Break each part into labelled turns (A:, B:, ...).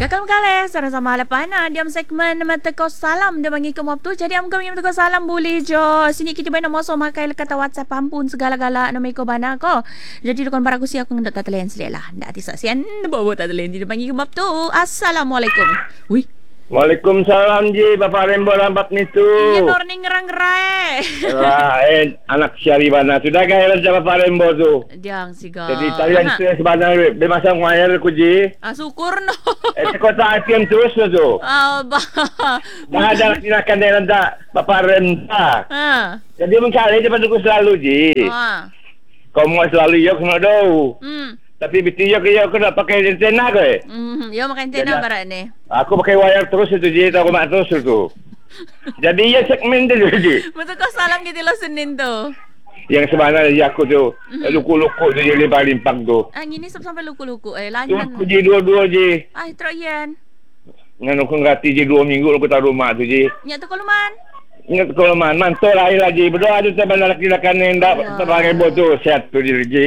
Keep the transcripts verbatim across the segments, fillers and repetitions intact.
A: Kakak kali sama-sama lepas na diam segmen meteko salam dia bagi ke tu. Jadi am kami meteko salam boleh jo. Sini kita main masuk makai kata WhatsApp ampun segala-gala nama ko bana ko. Jadi dokon para kusi aku ndak tatelen selah. Ndak tisaksian bawa tatelen dia bagi ke tu. Assalamualaikum. Wih.
B: Waalaikumsalam ji Bapak Rembo lambat nitu.
A: Iya morning ngerang-ngerai.
B: Wah, eh anak Syaribana sudah gaya saja Bapak Rembo tu.
A: Jangan siga.
B: Jadi talian stres badan be masa ngoyal ku ji.
A: Ah syukur no.
B: Eh kota akiem terus tu.
A: Ah bah.
B: Dah ada tindakan dia nak Bapak Rembo.
A: Ah.
B: Jadi mencari depan aku selalu ji.
A: Ah.
B: Kau mau selalu yo kena do.
A: Hmm.
B: Tapi betul yo yo kena pakai antena ke?
A: Hmm, yo makan antena barat ni.
B: Aku pakai wire terus itu ji, tak mak terus tu. Jadi ya segmen tu ji.
A: Betul kau salam kita lo Senin tu.
B: Yang sebenarnya aku tu mm-hmm. luku-luku tu je limpang-limpang tu.
A: Ah ini sampai luku-luku eh
B: Tu
A: lanjut.
B: aku je dua-dua je.
A: Ah teroyan.
B: Ngan aku ngati je dua minggu aku tahu rumah tu je.
A: Nya tu koluman.
B: Ingat kalau man mantul lahir lagi. Berdoa tu sampai nak tindakan hendak sebagai bodoh sehat tu je je.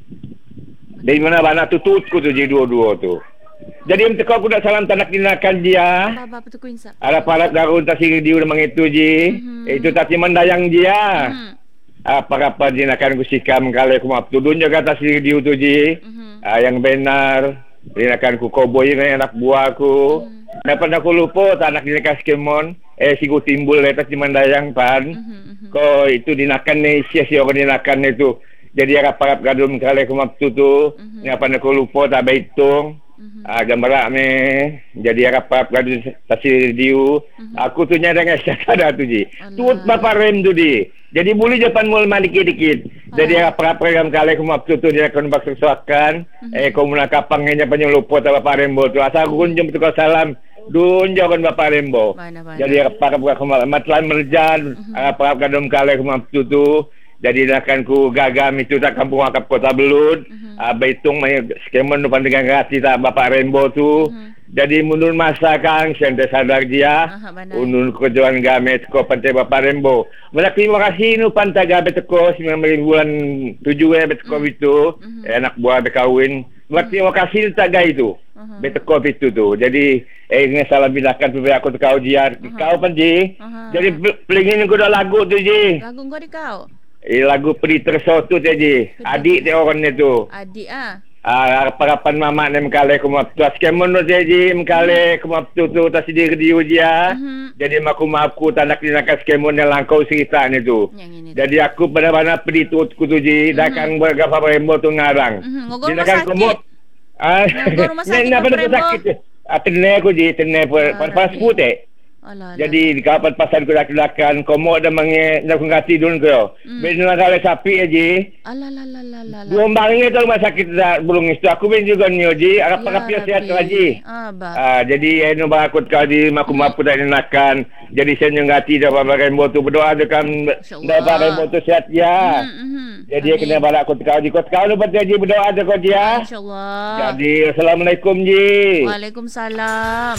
B: Dari mana mana tu tutku tu je dua-dua tu. Jadi untuk aku nak salam tanah tindakan dia.
A: Bapa betul ku insap.
B: Ada parat darun tak siri dia memang itu je. Mm-hmm. Itu tak mendayang dia. Mm-hmm. Apa-apa dia nak akan kusikam kalau aku maaf tudun juga atas diri dia tu je. Mm-hmm. Uh, yang benar. Dia akan ku koboi dengan anak buah aku. Mm-hmm. Dapat aku lupa tak anak dia kasih kemon. Eh si ku timbul atas di mendayang pan. Mm-hmm. Ko itu dinakan ni sia-sia orang dinakan itu. Jadi harap-harap gadum kalau aku maaf tu tu. Mm-hmm. Dapat aku lupa tak berhitung. Mm-hmm. Ah gambar me. Jadi harap-harap gadum tasir dia. Mm-hmm. Aku tu nyada dengan syakada tu je. Tuut bapa rem tu di. Jadi boleh japan mul malik dikit. Jadi apa program kali aku maaf tu dia akan bakso suakan. Mm-hmm. Eh kau mula kapang nya panjang lupa tak Bapak Rembo tu. Asal aku kunjung tu salam. Dunjaukan Bapak Rembo. Mana-mana. Jadi apa aku matlan merjan. Mm-hmm. Apa kadom kali aku maaf tu tu. Jadi akan ku gagam itu tak kampung akap Kota Belud. Mm-hmm. Uh, Baitung mai skemen depan dengan hati tak Bapak Rembo tu. Mm-hmm. Jadi mundur masa kang sende sadar dia. Unun kerjaan gamet ko pantai Bapak Rembo. Mula terima kasih nu pantai gamet ko sembilan bulan tujuh ya bet ko itu. Mm-hmm. Eh, anak buah berkahwin. Mula terima kasih tak gai itu. Uh-huh. Bet ko itu tu. Jadi eh dengan salam bilakan tu aku tu kau dia. Uh-huh. Kau panji. Uh-huh. Jadi pelingin ko dah lagu tu je.
A: Lagu kau di kau.
B: Eh lagu Peri Tersotu tu je. Adik dia orangnya tu.
A: Adik ah.
B: Ah, parapan mama ni mengkale ku maaf tu. Skemon tu je mengkale ku maaf tu tu tak sedia dia dia. Jadi aku maaf ku tak nak tindakan skemon yang langkau cerita ni tu. Jadi aku benar-benar pergi tu ku tu je. Dah kan berapa rembo tu ngarang.
A: Ngogor rumah sakit.
B: Ah,
A: ngogor rumah sakit.
B: Nak pada sakit. Ah, tenai aku je, tenai pas pas putih. Alah, jadi di kapan pasal ku dak lakan komod dah mangi nak ngati dun ko. Mm. Benar kali sapi aje.
A: Alah la la la la.
B: Dua bangnya tu rumah sakit dah belum istu. Aku pun juga ni aje, agak pakapia sihat lagi. Ah, ah jadi eno ba aku kali maku mapu dak nakan. Jadi saya ngati dah Bapak Rembo tu berdoa dekan Bapak Rembo tu sihat ya. Mm-hmm. Jadi Amin. Kena balak aku kau di kau kau lepas dia berdoa dekat dia. Insyaallah. Jadi assalamualaikum ji.
A: Waalaikumsalam.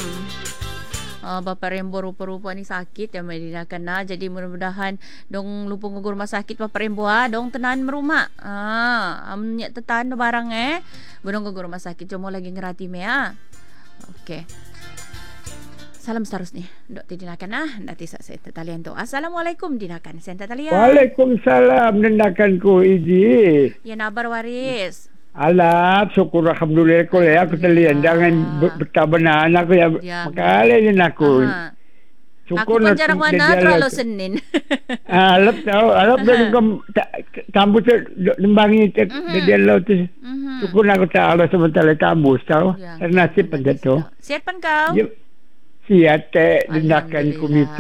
A: Uh, Bapak Rembo rupa-rupa ni sakit yang Medina kena. Jadi mudah-mudahan dong lupa ngugur rumah sakit Bapak Rembo ha. Dong tenan merumah. Ah, amnya tetan barang eh. Budong ngugur rumah sakit. Cuma lagi ngerati me ha. Okey. Salam seterusnya. Dok dinakan ah. Nanti saya tetalian tu. Assalamualaikum dinakan. Saya tetalian.
C: Waalaikumsalam dinakanku iji.
A: Ya nabar waris.
C: Alah, syukur alhamdulillah ko ya aku telian jangan bertabanan aku ya, ya makale din aku. Aha.
A: Syukur aku panjarang mana terlalu Senin.
C: Ah, lep tahu, alap dan kom tambus lembangi dia lo tu. Syukur aku tak Allah sementara tambus tahu. Nasib pada tu.
A: Sihat pan kau?
C: Sihat teh dinakan kumitu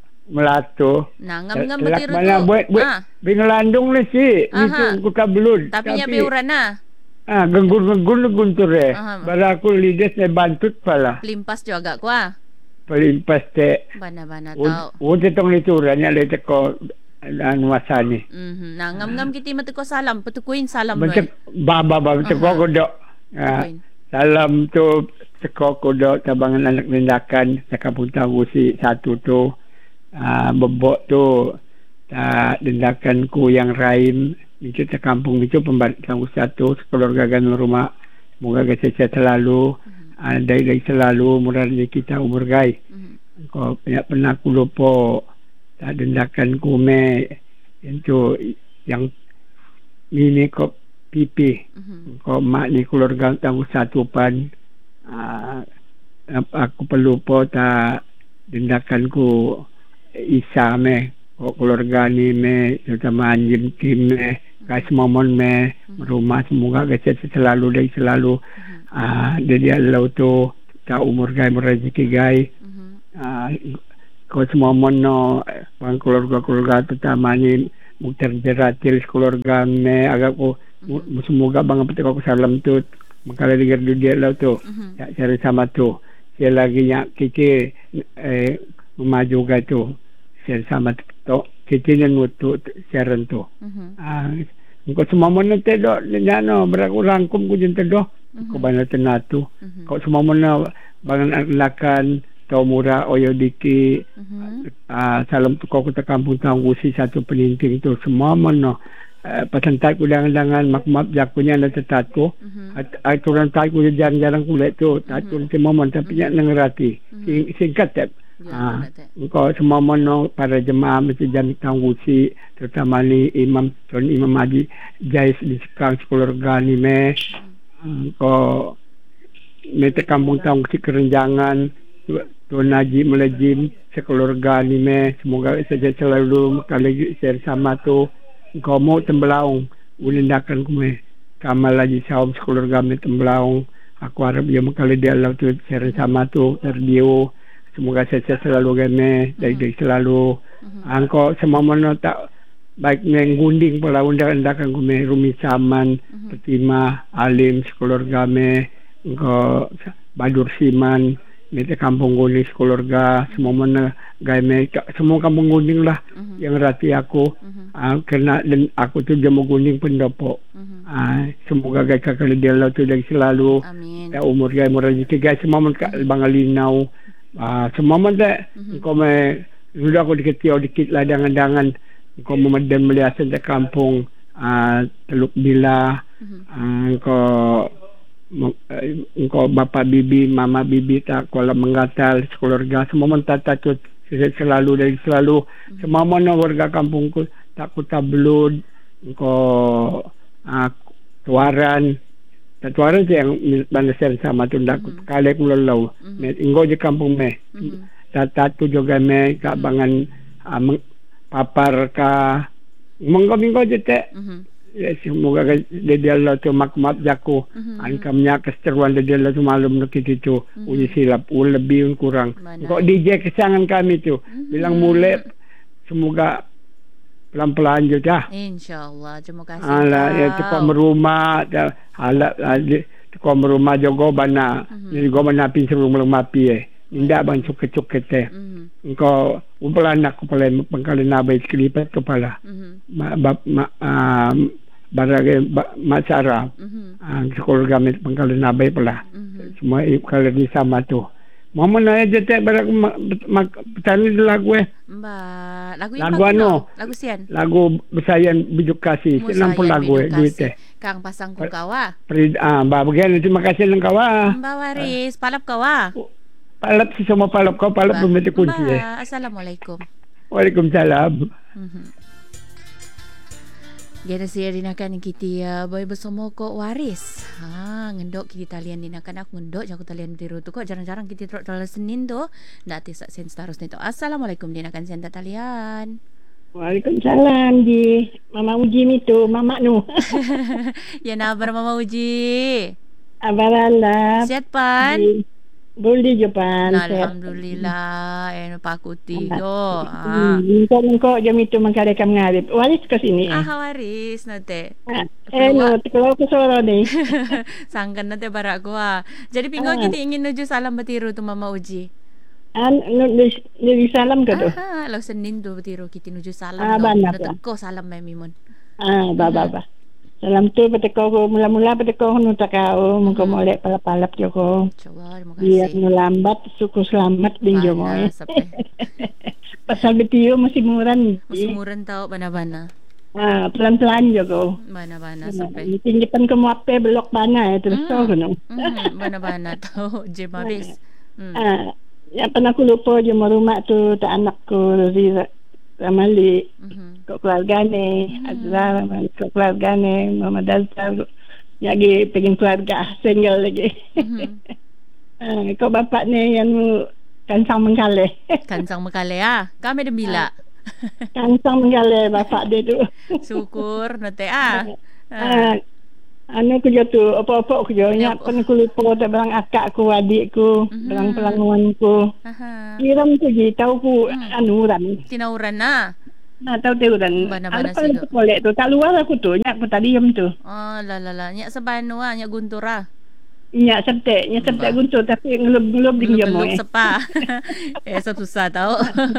C: melatu.
A: Nah, ngam-ngam betiru tu.
C: Buat buat bingelandung ni si itu Kota Belud.
A: Tapi nya beuran nah.
C: Ah, genggur-genggur guntur eh. Bala aku lides saya bantut pala.
A: Pelimpas juga ku ah.
C: Pelimpas teh.
A: Bana-bana tau.
C: Unte tong lituran nya le teko anu masani.
A: Mhm. Nah, ngam-ngam kiti meteko salam, petukuin salam
C: bae. Baba baba teko kodok. Ah. Salam tu teko kodok tabangan anak tindakan sakampung tahu si satu tu. Ah, bebok tu tak tindakanku yang lain. Itu ke kampung itu pembantu satu keluarga gan rumah semoga sehat selalu. Mm-hmm. uh, dari, dari selalu murah kita umur gai. Mm-hmm. Ko pernah pernah ku lupa tak dendakan ku me itu yang ini ko pipi. Mm-hmm. Ko mak ni keluarga tahu satu pan uh, aku perlu po tak dendakan ku isa me ko keluarga ni me terutama anjing tim me kas momon me mm-hmm. rumah semoga gacet selalu dari selalu mm-hmm. uh, jadi Allah tu tak umur gai merezeki gai mm-hmm. uh, ko semomon no bang keluarga-keluarga terutama ni muter jeratil keluarga me agak ko mm-hmm. semoga bang petik ko salam tu makala dengar dia Allah tu mm-hmm. ya cari sama tu saya lagi nyak kiki eh memaju gai tu saya sama tu kecilnya ngutu siaran tu. Mhm. Ah, kau semua mana tedok nyano beraku rangkum ku jen tedok. Kau banyak tenatu. Kau semua mana bangan lakan tau murah oyo diki. Ah, salam tu kau kita kampung tanggusi satu pelinting tu semua mana. Uh, pasantai ku dangan-dangan mak-mak jakunya ada tetatu. Aturan tai ku jarang-jarang kulit tu. Tatu semua mana tapi nyak nengerati. Singkat tak. Ya, ah, kau semua mana para jemaah mesti jangan tanggusi terutama ni imam tuan imam haji jais di sekarang keluarga ni me hmm. kau mesti kampung tanggusi kerenjangan tuan haji melejim sekeluarga ni me semoga saja selalu kali share sama tu kau mau tembelaung ulindakan ku me kamal haji saum sekeluarga me tembelaung aku harap dia mengkali dia Allah tu share sama tu terdiu. Semoga saya selalu game dari dari selalu uh-huh. angko semua mana tak baik menggunding pula undang-undang game rumi saman uh-huh. petima alim sekeluarga me engko badur siman mete kampung gunding sekeluarga uh-huh. semua mana game semua kampung gunding lah uh-huh. yang rati aku uh-huh. uh, kena dan aku tu dia mau gunding pendopo uh-huh. uh, semoga gaya kakak dia Allah tu dari selalu amin. Ya umur gaya umur rezeki gaya semua mana uh-huh. bangalinau. Ah, semua mana mm-hmm. kau me sudah aku diketiau dikit lah dangan-dangan kau memedan meliasan di kampung ah, Teluk Bila mm-hmm. ah, kau kau bapa bibi mama bibi tak kolam menggatal keluarga semua mana tak tu selalu dari selalu mm-hmm. semua mana warga kampungku tak ku tablud kau ah, tuaran Tuaran je yang mana saya sama tu nak mm-hmm. kali aku lalu, mm-hmm. inggo je kampung me, mm-hmm. tatu juga me kak mm-hmm. bangan uh, papar ka, mengko minggo je te, mm-hmm. ya semoga dia dia Allah tu mak mak jaku, mm-hmm. angkamnya keseruan dia Allah tu malam nak itu tu, mm-hmm. uji silap, ul lebih kurang, kok D J kesangan kami tu, mm-hmm. bilang mulai, semoga pelan-pelan je dah.
A: InsyaAllah. Terima kasih.
C: Alah, ya tu kau merumah. Alah, tu kau merumah juga bana. Jadi kau mana pin sebelum mapi eh. Indah bang cuket-cuket eh. Kau umpelan aku pelai pengkali nabai sekelipat kepala. Ma bab ma baragai mak Sarah. Sekolah kami pengkali nabai pula. Semua kalau di sama tu. Mama nak aja tak barak petani lagu eh.
A: Mbak, lagu
C: lagu anu,
A: lagu sian.
C: Lagu Besayan Bijuk Kasih. Enam puluh lagu eh duit eh.
A: Kang pasang ku kawa.
C: Perid ah, mbak bagian terima kasih nang kawa.
A: Mbak Waris, palap kawa.
C: Palap si semua palap kau palap pemeti kunci eh.
A: Assalamualaikum.
C: Waalaikumsalam.
A: Mhm. Gana siya dinakan kiti uh, boy bersama ko Waris. Ha, ngendok kiti talian dinakan aku ngendok jago talian biru tu kok jarang-jarang kiti trok dalam Senin tu. Ndak tisak sen terus nito. Assalamualaikum dinakan sen talian.
D: Waalaikumsalam Ji. Mama Uji ni tu, mama nu.
A: Ya nabar Mama Uji.
D: Abarala.
A: Sihat pan?
D: Ji. Boleh je pan.
A: Alhamdulillah. Eh pakuti yo.
D: Ah. Kau kau jam itu mengkarakan mengarip. Waris ke sini.
A: Ah Waris nate.
D: Eh no, kalau ke soro ni.
A: Sangkan nate barak gua. Jadi pinggo kita ingin nuju salam betiru tu Mama Uji.
D: An nuju salam ke tu?
A: Ah, lo Senin tu betiru kita nuju salam.
D: Ah, benar.
A: Teko salam Mimun.
D: Ah, ba ba ba. Salam tu peteko ko mula-mula peteko nu takau mengko molek palap-palap joko.
A: Coba terima kasih.
D: Dia lambat suku selamat ding jo moy. Pasal betio masih muran.
A: Masih muran tau bana-bana.
D: Ah, pelan-pelan je ko.
A: Bana-bana sampai.
D: Mungkin depan ke muape belok bana terus kau kena.
A: Hmm, bana-bana tahu je habis. Hmm.
D: Ah, yang pernah aku lupa je rumah tu tak anakku Riza Ramali.
A: Mhm.
D: Kau keluarga ni, Azra Ramali, kau keluarga ni, Mama Dalta lagi pengen keluarga single lagi.
A: Mhm.
D: Ah, kau bapak ni yang kansang mengkalih.
A: Kansang mekale ah. Kami ada bila.
D: Kansang mengkalih bapak dia tu.
A: Syukur nate ah.
D: Ah, anu kerja tu, apa-apa kerja.
A: Ya,
D: Ingat pun aku lupa tak barang akak aku, adikku,
A: Mhm.
D: barang pelangganku.
A: Aha.
D: Kiram tu je, tahu ku
A: Hmm.
D: anu orang.
A: Tinauran na.
D: Nah, tahu tu orang.
A: Bana-bana
D: Apa
A: sigo.
D: yang boleh tu? Tak luar aku tu, nyak aku tadi diam tu.
A: Oh, la la la. Nyak sebanu ah, nyak guntur ah.
D: Nyak septek, nyak septek
A: Bah.
D: guntur tapi ngelub-ngelub di dia mo.
A: Geluk
D: Eh.
A: sepa. eh, susah tahu.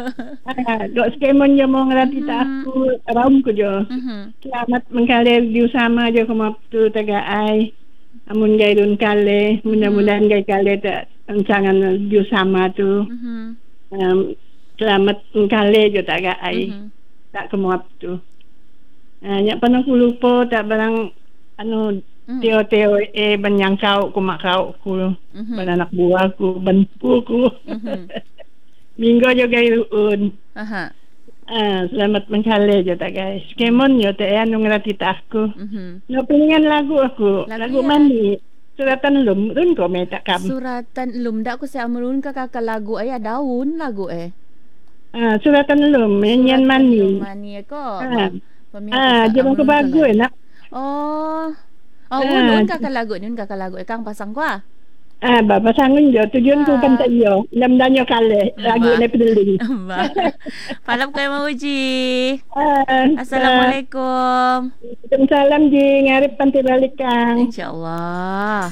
D: Ah, dok skemon je mo ngerti tak aku raum ku je.
A: Mhm.
D: Selamat mengkalir di usama je ke tu tagak ai. Amun gairun kale, mudah-mudahan gai kale tak rancangan di usama tu.
A: Mhm.
D: Um, selamat mengkale je tagak ai.
A: Mhm.
D: Tak ke tu. Ah, nyak pernah ku lupa tak barang anu
A: Mhm.
D: Teo-teo eh banyang kau ku mak kau ku
A: Mhm.
D: ban anak buah ku bantu ku.
A: Mhm.
D: Minggu je gairun.
A: Aha.
D: Ah, selamat mengkale je tak guys. Kemon yo tak anu ngerti tak aku.
A: Mhm.
D: No pengen lagu aku.
A: Lagu
D: Lagu
A: ya.
D: mandi. Suratan lum run ko me tak kam.
A: Suratan lum dak ku saya melun ka kakak lagu ayah daun lagu eh.
D: Ah, suratan lum nyanyian mandi.
A: Mani ko.
D: Ah.
A: Pemiak
D: Ah, jangan ke bagus nak.
A: Oh. Oh,
D: Ah.
A: unun kakak lagu, nun kakak lagu. Eh, kang pasang ko ah.
D: Ah, bapa sangun jo tujuan ku
A: Ah.
D: kan tak yo. Lam danyo kale lagu
A: Ba.
D: ni pedeling.
A: Ba. Palap kayo mauji.
D: Ah,
A: Assalamualaikum.
D: Waalaikumsalam ji ngarep pantai balik kang.
A: InsyaAllah.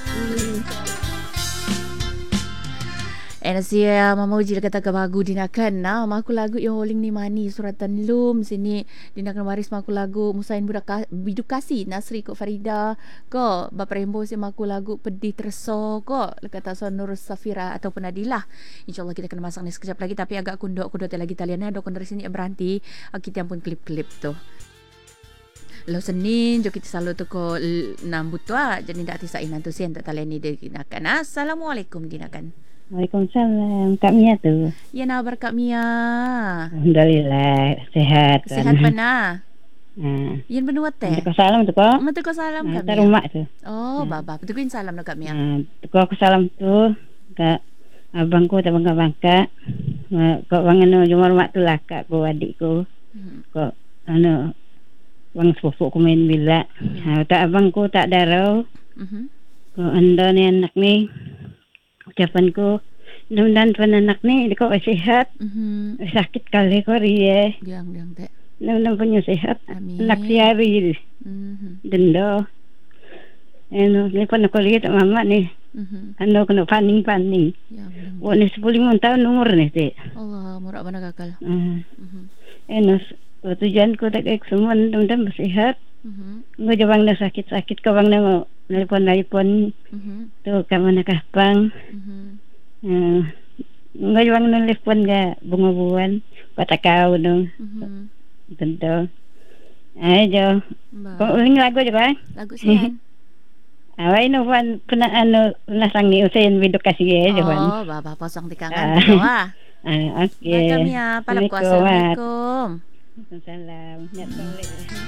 A: Eh nasi ya mama uji kata ke bagu dinakan nah maku lagu yang holing ni mani suratan lum sini dinakan waris maku lagu musain budak ka, biduk kasih Nasri ko Farida ko bapa rembo si maku lagu pedih terso ko kata so Nur Safira ataupun Adilah. InsyaAllah kita kena masang ni sekejap lagi tapi agak kundok kundok lagi talian ada kon dari sini berhenti kita pun klip-klip tu. Lo Senin jo kita selalu tu ko nambut tu ah jadi ndak tisain nantu sian tak talian ni dinakan. Assalamualaikum dinakan.
D: Waalaikumsalam. Kak Mia tu.
A: Ya nabar Kak Mia.
D: Alhamdulillah sehat.
A: Sehat pana.
D: Ah.
A: Yan benua teh.
D: Aku salam tu kok.
A: Matur ko salam Kak
D: Tar
A: Mia.
D: rumah tu.
A: Oh, baba. Betul salam na Kak Mia.
D: Ah, tu aku salam tu ke abangku tak bangka-bangka. Kok bang anu cuma rumah tu lah kak ku adikku.
A: Hmm.
D: Kok anu bang sepupu ku main bila. Ha, tak abangku tak darau.
A: Mhm.
D: Kok anda ni anak ni ucapanku mudah-mudahan tuan anak ni kok sehat.
A: Mhm.
D: Sakit kali kok rie.
A: Diang diang teh.
D: Mudah-mudahan punya sehat.
A: Amin.
D: Anak siari
A: Mhm.
D: dendo. Eno ni pun aku lihat mama ni.
A: Mhm.
D: Ando kena paning-paning.
A: Ya diang.
D: Wah ni sepuluh lima tahun umur ni ti.
A: Allah murak bana kakal.
D: Uh,
A: Mhm.
D: eno tujuanku tak kayak semua mudah-mudahan sehat.
A: Mhm.
D: Nggak jawang na sakit-sakit ka bang na nelpon-nelpon
A: Mhm.
D: tu kama nakahpang.
A: Mhm.
D: Uh, nggak jawang na nelpon ga bunga-buwan patakaw no.
A: Mhm.
D: Tentu. Ay jo.
A: Ba.
D: Kung uling lagu juga.
A: Lagu sian.
D: Away no pan puna ano nasang ni usain video kasi eh jo.
A: Oh, baba pasang tikangan
D: Ah.
A: tu ah.
D: Ah,
A: Ba
D: okay.
A: Kak Mia, palap ko assalamualaikum.
D: Salam. Net boleh.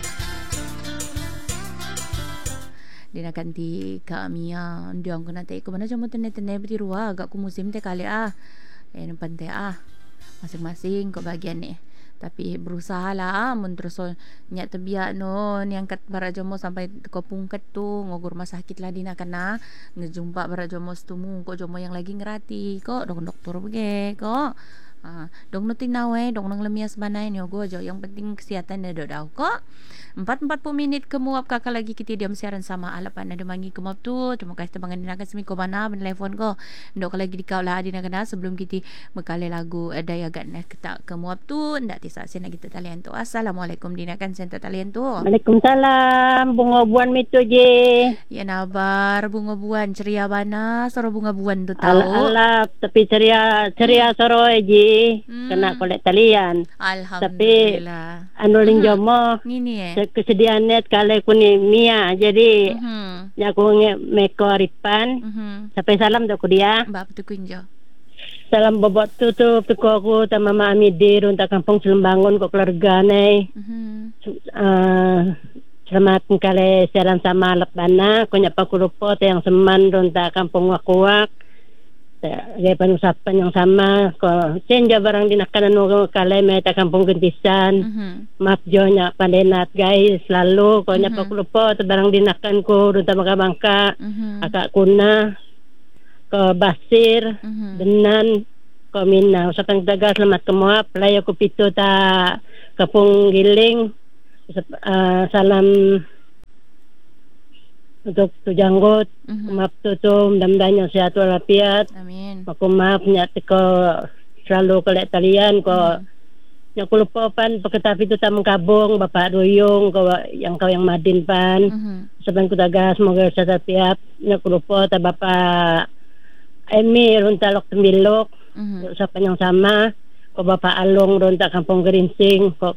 A: Dinakan ti Kak Mia. Diang ko nanti ko mana jamu tene-tene beti ruah agak ku musim teh kali ah. Eh nampan teh ah. Masing-masing ko bagian ni. Tapi berusaha lah ah, mun terus nyak tebiak no yang kat bara jomo sampai ko pungket tu ngogur rumah sakit lah dina kana ngejumpa bara jomo setumu ko jomo yang lagi ngerati ko dong dokter bege ko ah dong nuting nawe dong nang lemias banai ni go jo yang penting kesehatan dia dau ko empat empat puluh minit kemuap kakak lagi kita diam siaran sama alapan ada mangi kemuap tu terima kasih temangan dinakan semi ko mana telefon ko ndok lagi dikau lah dinakan sebelum kita mekale lagu ada ya agak nak kita kemuap tu ndak tisa sina kita talian tu. Assalamualaikum dinakan senta talian tu.
D: Waalaikumsalam. Bunga buan mitu je.
A: Ya nabar bunga buan ceria bana soro bunga buan tu tahu.
D: Ala-ala tapi ceria ceria soro je.
E: Ji
A: Hmm.
E: kena kolek talian.
A: Alhamdulillah.
E: Anu ling
A: Mhm.
E: jomo
A: Ngini eh.
E: se- kesediaan net kale kuni Mia jadi
A: Mhm.
E: nyaku nge meko ripan
A: Mhm.
E: sampai salam tu ku dia.
A: Mbak betul kunjo.
E: Salam bobot tu tu piku aku ta mama Amidir untuk kampung Selembangun ko keluarga nei.
A: Mhm.
E: Uh, selamat kale siaran sama lep bana ko nya pakurupot yang seman ronta kampung Wakuak. Gaya penusapan yang sama ko senja barang dinakanan mo kale me ta kampung Gentisan.
A: Mhm.
E: Maaf jo nya pandenat guys selalu ko nya
A: Mhm.
E: pakurupot barang dinakan ko ronta bangka-bangka.
A: Mhm.
E: Akak kuna ko Basir
A: Mhm.
E: Denan ko Mina usapan daga selamat kemuap layo ko pito ta kapung Giling. Usap- ah, salam untuk tu janggut
A: Mhm.
E: maaf tu tu mudah-mudahan yang sehat walafiat
A: Amin.
E: aku maaf nya ko selalu kolek talian ko
A: Mhm.
E: nya ko lupa pan paketapi tu tamang kabung Bapak Duyung ko yang kau yang Madin pan
A: Mhm.
E: saban ku daga semoga sehat walafiat nya ko lupa ta Bapak Emi runtalok tembilok
A: Mhm.
E: usapan yang sama ko Bapak Along ronta kampung Geringsing ko